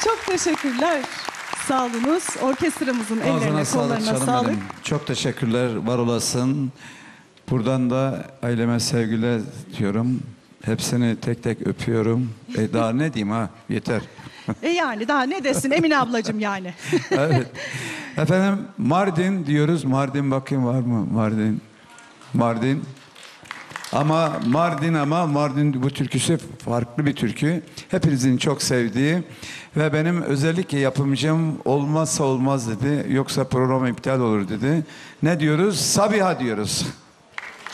Çok teşekkürler. Sağ olunuz. Orkestramızın ellerine, kollarına sağlık. Benim. Çok teşekkürler, var olasın. Buradan da aileme sevgiler diyorum. Hepsini tek tek öpüyorum. Daha ne diyeyim ha? Yeter. Yani daha ne desin Emine ablacığım yani. Evet. Efendim Mardin diyoruz. Mardin bakayım var mı? Mardin. Ama Mardin bu türküsü farklı bir türkü. Hepinizin çok sevdiği ve benim özellikle yapımcım olmazsa olmaz dedi. Yoksa program iptal olur dedi. Ne diyoruz? Sabiha diyoruz.